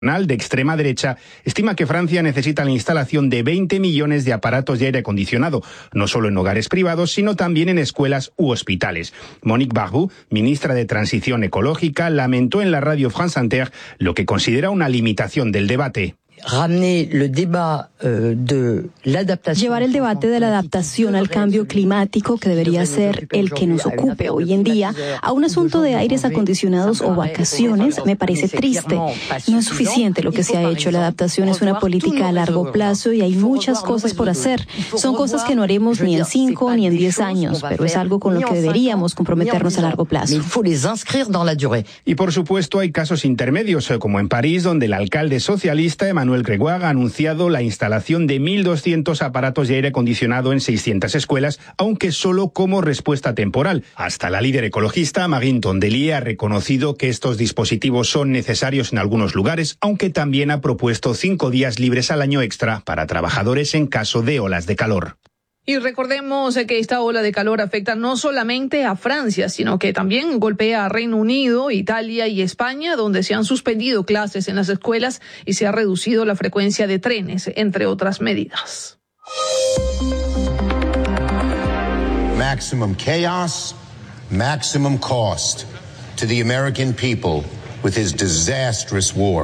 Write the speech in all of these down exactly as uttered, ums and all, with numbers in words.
de extrema derecha estima que Francia necesita la instalación de veinte millones de aparatos de aire acondicionado, no solo en hogares privados, sino también en escuelas u hospitales. Monique Barbu, ministra de Transición Ecológica, lamentó en la radio France Inter lo que considera una limitación del debate. Llevar el debate de la adaptación al cambio climático, que debería ser el que nos ocupe hoy en día, a un asunto de aires acondicionados o vacaciones, me parece triste. No es suficiente lo que se ha hecho. La adaptación es una política a largo plazo y hay muchas cosas por hacer. Son cosas que no haremos ni en cinco ni en diez años, pero es algo con lo que deberíamos comprometernos a largo plazo. Y por supuesto hay casos intermedios, como en París, donde el alcalde socialista Emmanuel Grégoire ha anunciado la instalación de mil doscientos aparatos de aire acondicionado en seiscientas escuelas, aunque solo como respuesta temporal. Hasta la líder ecologista Marine Tondelier ha reconocido que estos dispositivos son necesarios en algunos lugares, aunque también ha propuesto cinco días libres al año extra para trabajadores en caso de olas de calor. Y recordemos que esta ola de calor afecta no solamente a Francia, sino que también golpea a Reino Unido, Italia y España, donde se han suspendido clases en las escuelas y se ha reducido la frecuencia de trenes, entre otras medidas. Maximum chaos, maximum cost to the American people with his disastrous war.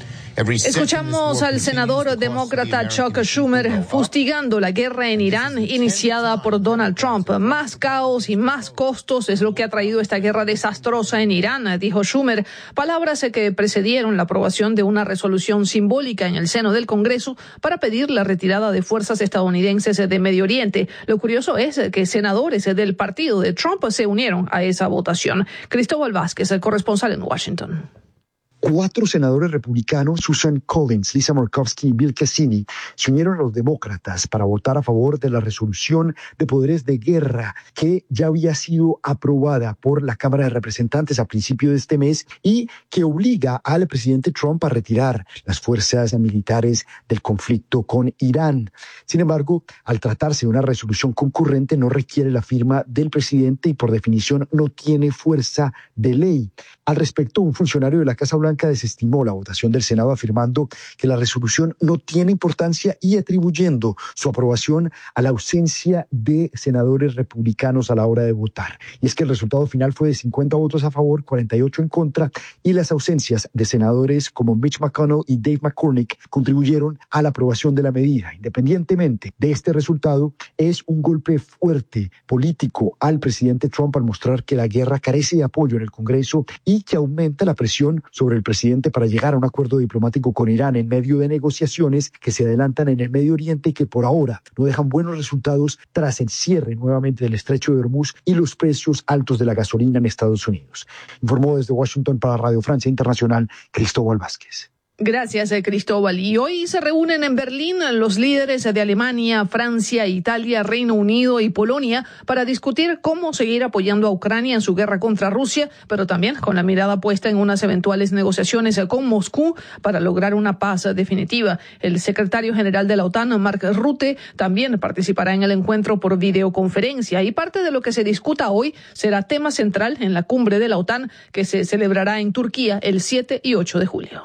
Escuchamos al senador demócrata Chuck Schumer fustigando la guerra en Irán iniciada por Donald Trump. Más caos y más costos es lo que ha traído esta guerra desastrosa en Irán, dijo Schumer. Palabras que precedieron la aprobación de una resolución simbólica en el seno del Congreso para pedir la retirada de fuerzas estadounidenses de Medio Oriente. Lo curioso es que senadores del partido de Trump se unieron a esa votación. Cristóbal Vázquez, el corresponsal en Washington. Cuatro senadores republicanos, Susan Collins, Lisa Murkowski y Bill Cassini, se unieron a los demócratas para votar a favor de la resolución de poderes de guerra que ya había sido aprobada por la Cámara de Representantes a principio de este mes y que obliga al presidente Trump a retirar las fuerzas militares del conflicto con Irán. Sin embargo, al tratarse de una resolución concurrente, no requiere la firma del presidente y por definición no tiene fuerza de ley. Al respecto, un funcionario de la Casa Blanca desestimó la votación del Senado afirmando que la resolución no tiene importancia y atribuyendo su aprobación a la ausencia de senadores republicanos a la hora de votar. Y es que el resultado final fue de cincuenta votos a favor, cuarenta y ocho en contra, y las ausencias de senadores como Mitch McConnell y Dave McCormick contribuyeron a la aprobación de la medida. Independientemente de este resultado, es un golpe fuerte político al presidente Trump al mostrar que la guerra carece de apoyo en el Congreso y que aumenta la presión sobre el presidente para llegar a un acuerdo diplomático con Irán en medio de negociaciones que se adelantan en el Medio Oriente y que por ahora no dejan buenos resultados tras el cierre nuevamente del estrecho de Hormuz y los precios altos de la gasolina en Estados Unidos. Informó desde Washington para Radio Francia Internacional, Cristóbal Vázquez. Gracias, Cristóbal. Y hoy se reúnen en Berlín los líderes de Alemania, Francia, Italia, Reino Unido y Polonia para discutir cómo seguir apoyando a Ucrania en su guerra contra Rusia, pero también con la mirada puesta en unas eventuales negociaciones con Moscú para lograr una paz definitiva. El secretario general de la OTAN, Mark Rutte, también participará en el encuentro por videoconferencia y parte de lo que se discuta hoy será tema central en la cumbre de la OTAN que se celebrará en Turquía el siete y ocho de julio.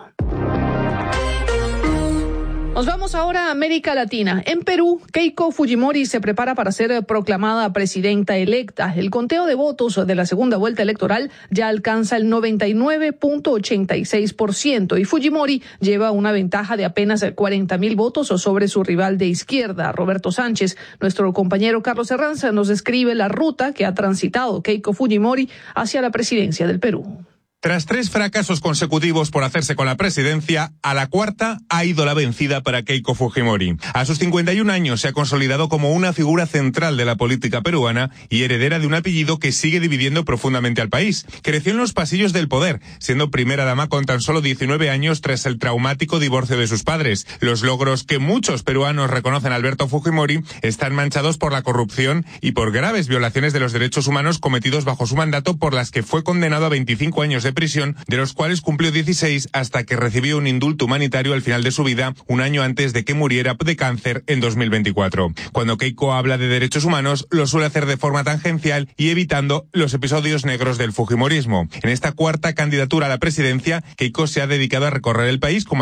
Nos vamos ahora a América Latina. En Perú, Keiko Fujimori se prepara para ser proclamada presidenta electa. El conteo de votos de la segunda vuelta electoral ya alcanza el noventa y nueve punto ochenta y seis por ciento y Fujimori lleva una ventaja de apenas cuarenta mil votos sobre su rival de izquierda, Roberto Sánchez. Nuestro compañero Carlos Herranz nos describe la ruta que ha transitado Keiko Fujimori hacia la presidencia del Perú. Tras tres fracasos consecutivos por hacerse con la presidencia, a la cuarta ha ido la vencida para Keiko Fujimori. A sus cincuenta y un años se ha consolidado como una figura central de la política peruana y heredera de un apellido que sigue dividiendo profundamente al país. Creció en los pasillos del poder, siendo primera dama con tan solo diecinueve años tras el traumático divorcio de sus padres. Los logros que muchos peruanos reconocen a Alberto Fujimori están manchados por la corrupción y por graves violaciones de los derechos humanos cometidos bajo su mandato, por las que fue condenado a veinticinco años de de prisión, de los cuales cumplió dieciséis hasta que recibió un indulto humanitario al final de su vida, un año antes de que muriera de cáncer en dos mil veinticuatro. Cuando Keiko habla de derechos humanos, lo suele hacer de forma tangencial y evitando los episodios negros del fujimorismo. En esta cuarta candidatura a la presidencia, Keiko se ha dedicado a recorrer el país como